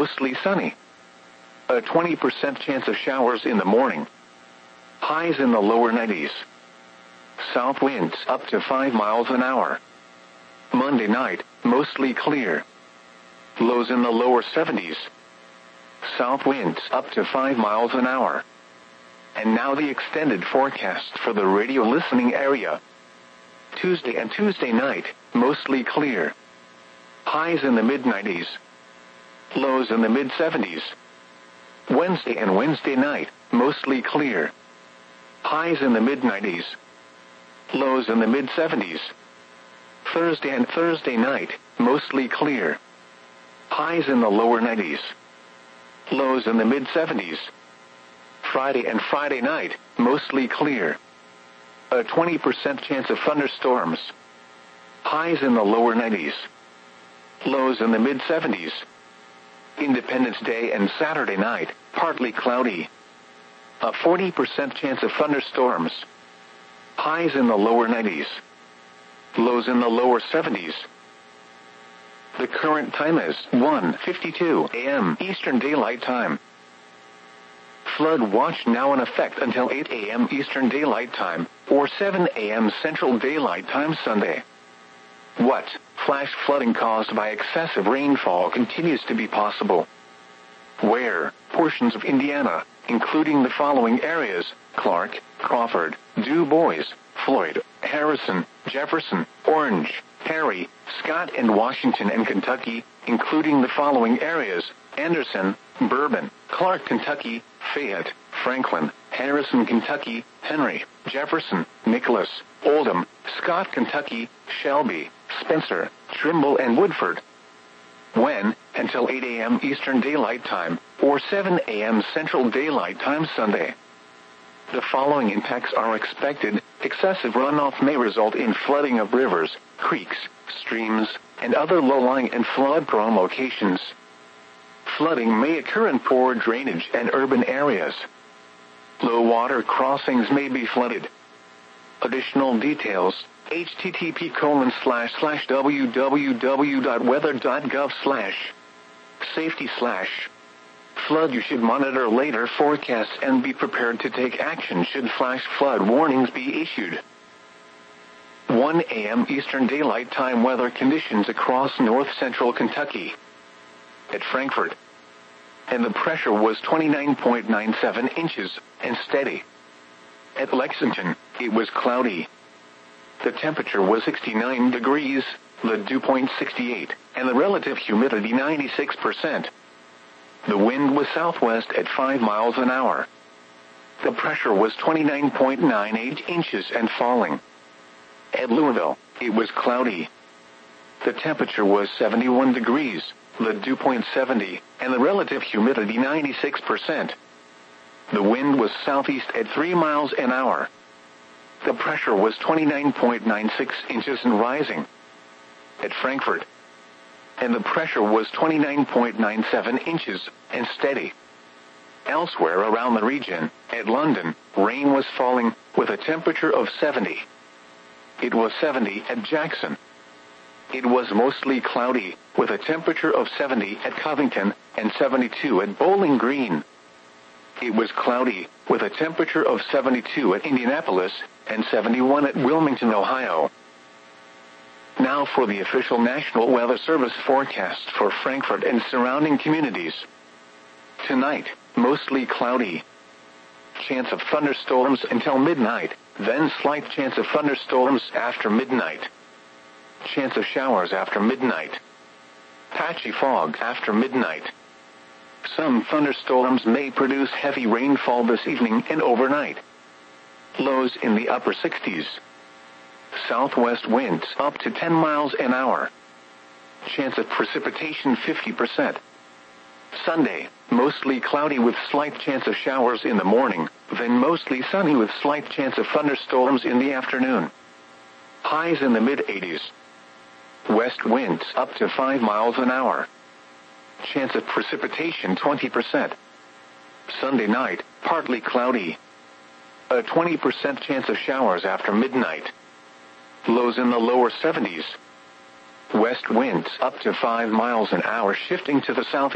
mostly sunny. A 20% chance of showers in the morning. Highs in the lower 90s. South winds up to 5 miles an hour. Monday night, mostly clear. Lows in the lower 70s. South winds up to 5 miles an hour. And now the extended forecast for the radio listening area. Tuesday and Tuesday night, mostly clear. Highs in the mid-90s. Lows in the mid-70s. Wednesday and Wednesday night, mostly clear. Highs in the mid-90s. Lows in the mid-70s. Thursday and Thursday night, mostly clear. Highs in the lower 90s. Lows in the mid-70s. Friday and Friday night, mostly clear. A 20% chance of thunderstorms. Highs in the lower 90s. Lows in the mid-70s. Independence Day and Saturday night, partly cloudy. A 40% chance of thunderstorms. Highs in the lower 90s. Lows in the lower 70s. The current time is 1:52 a.m. Eastern Daylight Time. Flood watch now in effect until 8 a.m. Eastern Daylight Time, or 7 a.m. Central Daylight Time Sunday. What? Flash flooding caused by excessive rainfall continues to be possible. Where? Portions of Indiana, including the following areas: Clark, Crawford, Du Bois, Floyd, Harrison, Jefferson, Orange, Perry, Scott, and Washington and Kentucky, including the following areas: Anderson, Bourbon, Clark, Kentucky, Fayette, Franklin, Harrison, Kentucky, Henry, Jefferson, Nicholas, Oldham, Scott, Kentucky, Shelby, Spencer, Trimble, and Woodford. When? Until 8 a.m. Eastern Daylight Time, or 7 a.m. Central Daylight Time Sunday. The following impacts are expected. Excessive runoff may result in flooding of rivers, creeks, streams, and other low-lying and flood-prone locations. Flooding may occur in poor drainage and urban areas. Low-water crossings may be flooded. Additional details: http://www.weather.gov/safety/ flood. You should monitor later forecasts and be prepared to take action should flash flood warnings be issued. 1 a.m. Eastern Daylight Time weather conditions across north-central Kentucky. At Frankfort, and the pressure was 29.97 inches and steady. At Lexington, it was cloudy. The temperature was 69 degrees, the dew point 68, and the relative humidity 96%. The wind was southwest at 5 miles an hour. The pressure was 29.98 inches and falling. At Louisville, it was cloudy. The temperature was 71 degrees, the dew point 70, and the relative humidity 96%. The wind was southeast at 3 miles an hour. The pressure was 29.96 inches and rising. At Frankfort, and the pressure was 29.97 inches and steady. Elsewhere around the region, at London, rain was falling with a temperature of 70. It was 70 at Jackson. It was mostly cloudy with a temperature of 70 at Covington and 72 at Bowling Green. It was cloudy with a temperature of 72 at Indianapolis and 71 at Wilmington, Ohio. Now for the official National Weather Service forecast for Frankfort and surrounding communities. Tonight, mostly cloudy. Chance of thunderstorms until midnight, then slight chance of thunderstorms after midnight. Chance of showers after midnight. Patchy fog after midnight. Some thunderstorms may produce heavy rainfall this evening and overnight. Lows in the upper 60s. Southwest winds up to 10 miles an hour. Chance of precipitation 50%. Sunday, mostly cloudy with slight chance of showers in the morning, then mostly sunny with slight chance of thunderstorms in the afternoon. Highs in the mid-80s. West winds up to 5 miles an hour. Chance of precipitation 20%. Sunday night, partly cloudy. A 20% chance of showers after midnight. Lows in the lower 70s. West winds up to 5 miles an hour shifting to the southeast.